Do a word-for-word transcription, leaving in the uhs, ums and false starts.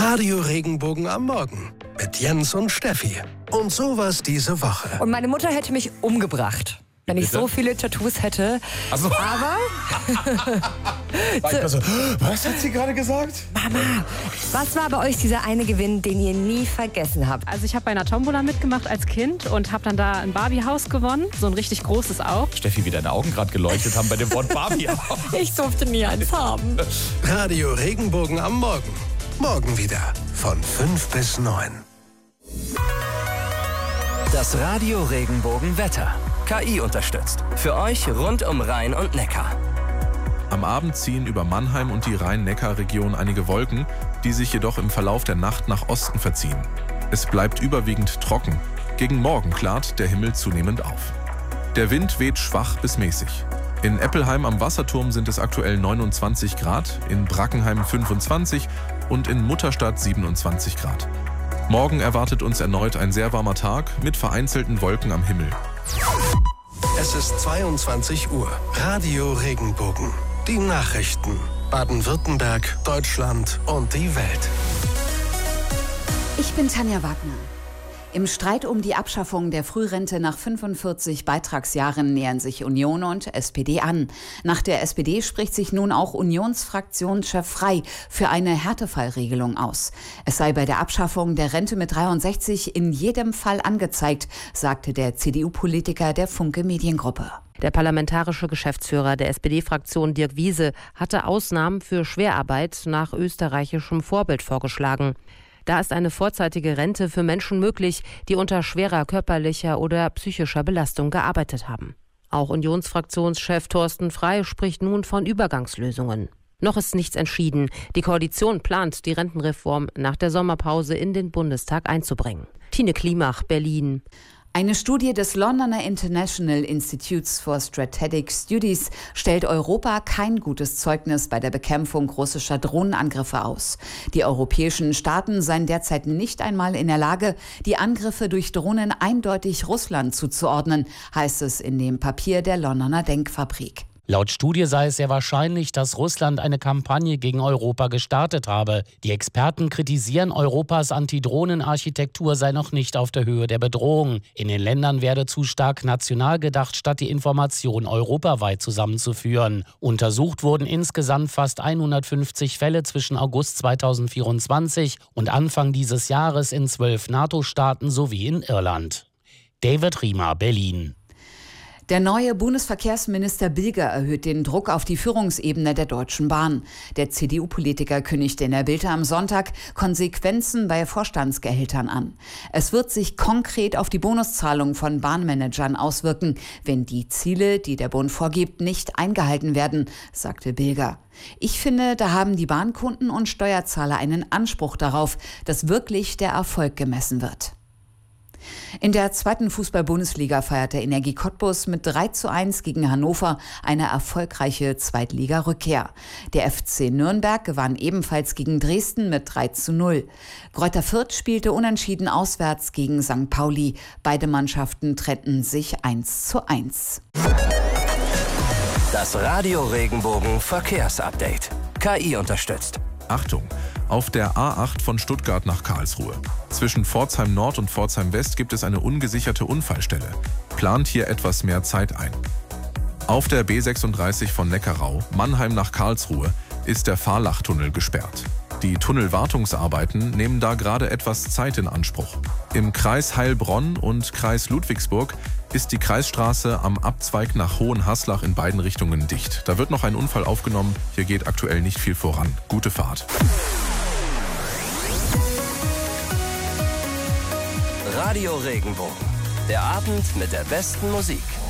Radio Regenbogen am Morgen mit Jens und Steffi. Und sowas diese Woche. Und meine Mutter hätte mich umgebracht, wenn ich Bitte? so viele Tattoos hätte. Ach so. Aber... so, was hat sie gerade gesagt? Mama, was war bei euch dieser eine Gewinn, den ihr nie vergessen habt? Also ich habe bei einer Tombola mitgemacht als Kind und habe dann da ein Barbie-Haus gewonnen. So ein richtig großes auch. Steffi, wie deine Augen gerade geleuchtet haben bei dem Wort Barbie. Ich durfte nie eins haben. Radio Regenbogen am Morgen. Morgen wieder von fünf bis neun. Das Radio Regenbogen Wetter. K I unterstützt. Für euch rund um Rhein und Neckar. Am Abend ziehen über Mannheim und die Rhein-Neckar-Region einige Wolken, die sich jedoch im Verlauf der Nacht nach Osten verziehen. Es bleibt überwiegend trocken. Gegen Morgen klart der Himmel zunehmend auf. Der Wind weht schwach bis mäßig. In Eppelheim am Wasserturm sind es aktuell neunundzwanzig Grad, in Brackenheim fünfundzwanzig und in Mutterstadt siebenundzwanzig Grad. Morgen erwartet uns erneut ein sehr warmer Tag mit vereinzelten Wolken am Himmel. Es ist zweiundzwanzig Uhr. Radio Regenbogen. Die Nachrichten. Baden-Württemberg, Deutschland und die Welt. Ich bin Tanja Wagner. Im Streit um die Abschaffung der Frührente nach fünfundvierzig Beitragsjahren nähern sich Union und S P D an. Nach der S P D spricht sich nun auch Unionsfraktionschef Frey für eine Härtefallregelung aus. Es sei bei der Abschaffung der Rente mit dreiundsechzig in jedem Fall angezeigt, sagte der C D U-Politiker der Funke Mediengruppe. Der parlamentarische Geschäftsführer der S P D-Fraktion Dirk Wiese hatte Ausnahmen für Schwerarbeit nach österreichischem Vorbild vorgeschlagen. Da ist eine vorzeitige Rente für Menschen möglich, die unter schwerer körperlicher oder psychischer Belastung gearbeitet haben. Auch Unionsfraktionschef Thorsten Frey spricht nun von Übergangslösungen. Noch ist nichts entschieden. Die Koalition plant, die Rentenreform nach der Sommerpause in den Bundestag einzubringen. Tine Klimach, Berlin. Eine Studie des Londoner International Institutes for Strategic Studies stellt Europa kein gutes Zeugnis bei der Bekämpfung russischer Drohnenangriffe aus. Die europäischen Staaten seien derzeit nicht einmal in der Lage, die Angriffe durch Drohnen eindeutig Russland zuzuordnen, heißt es in dem Papier der Londoner Denkfabrik. Laut Studie sei es sehr wahrscheinlich, dass Russland eine Kampagne gegen Europa gestartet habe. Die Experten kritisieren, Europas Antidrohnenarchitektur sei noch nicht auf der Höhe der Bedrohung. In den Ländern werde zu stark national gedacht, statt die Information europaweit zusammenzuführen. Untersucht wurden insgesamt fast hundertfünfzig Fälle zwischen August zweitausendvierundzwanzig und Anfang dieses Jahres in zwölf NATO-Staaten sowie in Irland. David Riemer, Berlin. Der neue Bundesverkehrsminister Bilger erhöht den Druck auf die Führungsebene der Deutschen Bahn. Der C D U-Politiker kündigte in der Bild am Sonntag Konsequenzen bei Vorstandsgehältern an. Es wird sich konkret auf die Bonuszahlung von Bahnmanagern auswirken, wenn die Ziele, die der Bund vorgibt, nicht eingehalten werden, sagte Bilger. Ich finde, da haben die Bahnkunden und Steuerzahler einen Anspruch darauf, dass wirklich der Erfolg gemessen wird. In der zweiten Fußball-Bundesliga feiert der Energie Cottbus mit drei zu eins gegen Hannover eine erfolgreiche Zweitliga-Rückkehr. Der F C Nürnberg gewann ebenfalls gegen Dresden mit drei zu null. Greuther Fürth spielte unentschieden auswärts gegen Sankt Pauli. Beide Mannschaften trennten sich eins zu eins. Das Radio Regenbogen Verkehrsupdate. K I unterstützt. Achtung! Auf der A acht von Stuttgart nach Karlsruhe. Zwischen Pforzheim Nord und Pforzheim West gibt es eine ungesicherte Unfallstelle. Plant hier etwas mehr Zeit ein. Auf der B sechsunddreißig von Neckarau, Mannheim nach Karlsruhe, ist der Fahrlachtunnel gesperrt. Die Tunnelwartungsarbeiten nehmen da gerade etwas Zeit in Anspruch. Im Kreis Heilbronn und Kreis Ludwigsburg ist die Kreisstraße am Abzweig nach Hohenhaslach in beiden Richtungen dicht. Da wird noch ein Unfall aufgenommen, hier geht aktuell nicht viel voran. Gute Fahrt. Radio Regenbogen. Der Abend mit der besten Musik.